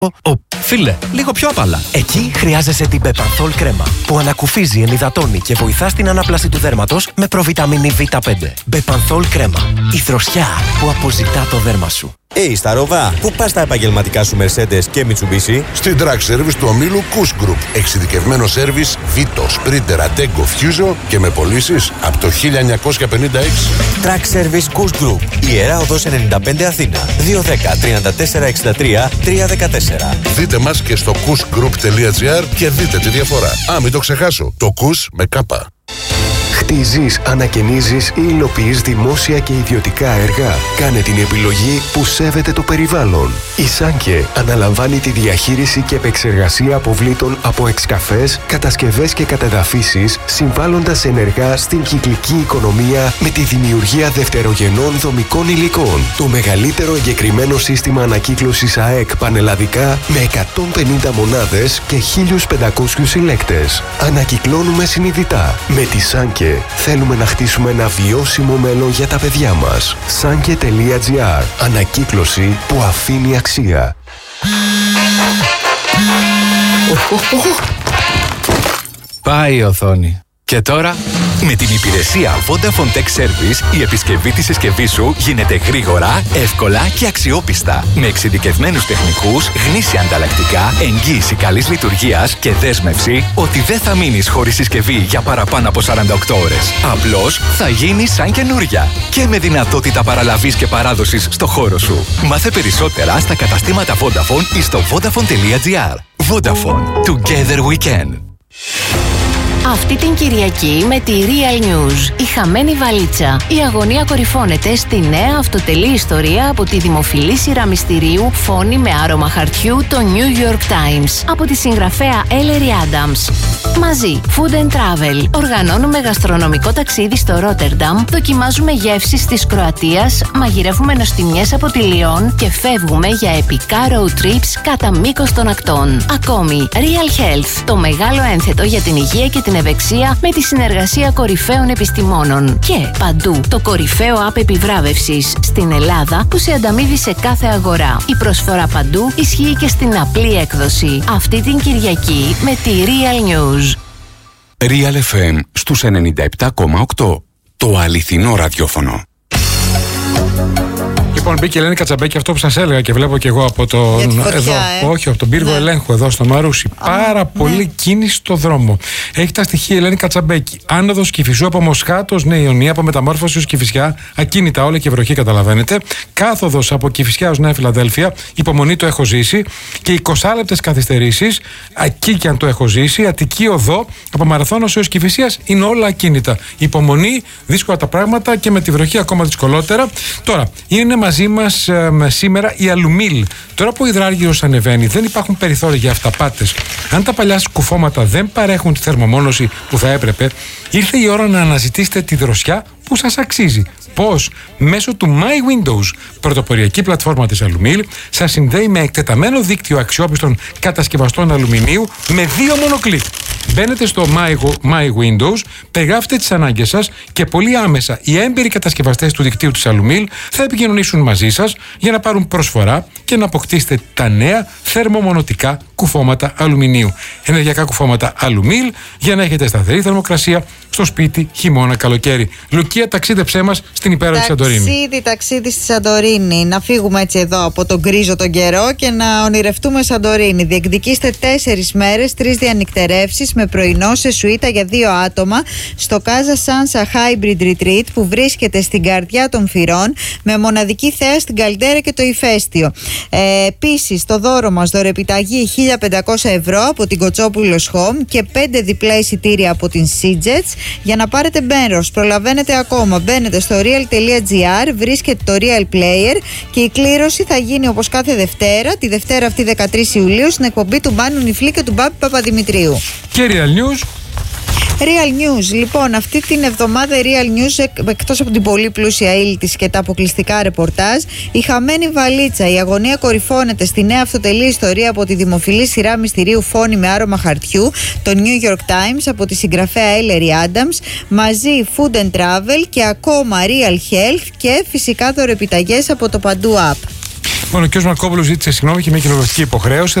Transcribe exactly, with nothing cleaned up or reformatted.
Ο, φίλε, λίγο πιο απαλά. Εκεί χρειάζεσαι την Bepanthol κρέμα που ανακουφίζει, ενυδατώνει και βοηθά στην ανάπλαση του δέρματος με προβιταμίνη βι πέντε. Bepanthol κρέμα. Η δροσιά που αποζητά το δέρμα σου. Hey, Σταρόβα, πού πας τα επαγγελματικά σου Mercedes και Mitsubishi? Στην Track Service του ομίλου Kuss Group. Εξειδικευμένο σέρβις Vito, Sprinter, Ateco, Fuso και με πωλήσεις από το χίλια εννιακόσια πενήντα έξι. Track Service Kuss Group. Ιερά Οδός ενενήντα πέντε Αθήνα. δύο ένα μηδέν τριάντα τέσσερα εξήντα τρία τριακόσια δεκατέσσερα. Δείτε μας και στο kussgroup τελεία gr και δείτε τη διαφορά. Α, μην το ξεχάσω. Το Kuss με κάπα. Χτίζεις, ανακαινίζεις ή υλοποιείς δημόσια και ιδιωτικά έργα. Κάνε την επιλογή που σέβεται το περιβάλλον. Η Σάνκε αναλαμβάνει τη διαχείριση και επεξεργασία αποβλήτων από εξκαφές, κατασκευές και κατεδαφίσεις, συμβάλλοντας ενεργά στην κυκλική οικονομία με τη δημιουργία δευτερογενών δομικών υλικών. Το μεγαλύτερο εγκεκριμένο σύστημα ανακύκλωσης ΑΕΚ πανελλαδικά με εκατόν πενήντα μονάδες και χίλιους πεντακόσιους συλλέκτες. Ανακυκλώνουμε συνειδητά. Με τη Σάνκε θέλουμε να χτίσουμε ένα βιώσιμο μέλλον για τα παιδιά μας. Sanke τελεία gr. Ανακύκλωση που αφήνει αξία. Πάει η οθόνη. Και τώρα... Με την υπηρεσία Vodafone Tech Service, η επισκευή της συσκευής σου γίνεται γρήγορα, εύκολα και αξιόπιστα. Με εξειδικευμένους τεχνικούς, γνήσια ανταλλακτικά, εγγύηση καλής λειτουργίας και δέσμευση ότι δεν θα μείνεις χωρίς συσκευή για παραπάνω από σαράντα οκτώ ώρες. Απλώς θα γίνει σαν καινούρια. Και με δυνατότητα παραλαβής και παράδοσης στο χώρο σου. Μάθε περισσότερα στα καταστήματα Vodafone ή στο vodafone τελεία gr. Vodafone. Together we can. Αυτή την Κυριακή με τη Real News, η χαμένη βαλίτσα. Η αγωνία κορυφώνεται στη νέα αυτοτελή ιστορία από τη δημοφιλή σειρά μυστηρίου Φόνη με άρωμα χαρτιού, το New York Times, από τη συγγραφέα Ellery Adams. Μαζί, Food and Travel, οργανώνουμε γαστρονομικό ταξίδι στο Ρότερνταμ, δοκιμάζουμε γεύσεις της Κροατίας, μαγειρεύουμε νοστιμιές από τη Λιόν και φεύγουμε για επικά road trips κατά μήκος των ακτών. Ακόμη, Real Health, το μεγάλο ένθετο για την υγεία και την ευεξία με τη συνεργασία κορυφαίων επιστημόνων. Και παντού το κορυφαίο app επιβράβευσης στην Ελλάδα που σε ανταμείβει σε κάθε αγορά. Η προσφορά παντού ισχύει και στην απλή έκδοση. Αυτή την Κυριακή με τη Real News. Real εφ εμ στους ενενήντα επτά κόμμα οκτώ. Το αληθινό ραδιόφωνο. Λοιπόν, μπήκε η Ελένη Κατσαμπέκη, αυτό που σας έλεγα και βλέπω και εγώ από τον. Φωτιά, εδώ, ε. όχι, από τον πύργο ναι. ελέγχου εδώ στο Μαρούσι. Α, Πάρα ναι. πολύ κίνηση στο δρόμο. Έχει τα στοιχεία η Ελένη Κατσαμπέκη. Άνοδος Κηφισού από Μοσχάτος, Νέα Ιωνία, από Μεταμόρφωση ως Κηφισιά. Ακίνητα όλα και βροχή, καταλαβαίνετε. Κάθοδος από Κηφισιά ως Νέα Φιλαδέλφια. Υπομονή, το έχω ζήσει. Και είκοσι λεπτές καθυστερήσεις. Εκεί και αν το έχω ζήσει. Αττική οδό από Μαραθώνος έως Κηφισίας είναι όλα ακίνητα. Υπομονή, δύσκολα τα πράγματα και με τη βροχή ακόμα δυσκολότερα. Τώρα, είναι μαζί μας ε, σήμερα η Αλουμίλ. Τώρα που ο υδράργυρος ανεβαίνει, δεν υπάρχουν περιθώρια για αυταπάτες. Αν τα παλιά σκουφώματα δεν παρέχουν τη θερμομόνωση που θα έπρεπε, ήρθε η ώρα να αναζητήσετε τη δροσιά που σας αξίζει. Πώς? Μέσω του My Windows, πρωτοποριακή πλατφόρμα της Αλουμίλ, σας συνδέει με εκτεταμένο δίκτυο αξιόπιστων κατασκευαστών αλουμινίου με δύο μόνο κλικ. Μπαίνετε στο My Windows, περιγράφετε τις ανάγκες σας και πολύ άμεσα οι έμπειροι κατασκευαστές του δικτύου της Αλουμίλ θα επικοινωνήσουν μαζί σας για να πάρουν προσφορά και να αποκτήσετε τα νέα θερμομονωτικά κουφώματα αλουμινίου. Ενεργειακά κουφώματα Αλουμίλ για να έχετε σταθερή θερμοκρασία στο σπίτι χειμώνα καλοκαίρι. Λουκία, ταξίδεψέ μας στην υπέροχη Σαντορίνη. Ταξίδι, ταξίδι στη Σαντορίνη. Να φύγουμε έτσι εδώ από τον γκρίζο τον καιρό και να ονειρευτούμε Σαντορίνη. Διεκδικήστε τέσσερις μέρες, τρεις διανυκτερεύσεις με πρωινό σε σουίτα για δύο άτομα στο Casa Sansa Hybrid Retreat που βρίσκεται στην καρδιά των Φυρών με μοναδική θέα στην Καλτέρα και το ηφαίστειο. Ε, Επίσης, το δώρο μας, δωρεπιταγή χίλια πεντακόσια ευρώ από την Κοτσόπουλος Home και πέντε διπλά εισιτήρια από την Seajets για να πάρετε μέρος. Προλαβαίνετε ακόμα. Μπαίνετε στο real τελεία gr, βρίσκεται το Real Player και η κλήρωση θα γίνει όπως κάθε Δευτέρα, τη Δευτέρα αυτή δεκατρείς Ιουλίου, στην εκπομπή του Μπάνου Νιφλή και του Μπάμπη Παπαδημητρίου. Και Real News. Real News. Λοιπόν, αυτή την εβδομάδα η Real News, εκτός από την πολύ πλούσια ύλη της και τα αποκλειστικά ρεπορτάζ, η χαμένη βαλίτσα. Η αγωνία κορυφώνεται στη νέα αυτοτελή ιστορία από τη δημοφιλή σειρά μυστηρίου Φόνη με άρωμα χαρτιού, το New York Times, από τη συγγραφέα Ellery Adams, μαζί Food and Travel και ακόμα Real Health και φυσικά δωρεπιταγές από το Παντού App. Λοιπόν, ο κ. Μαρκόπουλος ζήτησε συγγνώμη και μια κοινοβουλευτική υποχρέωση.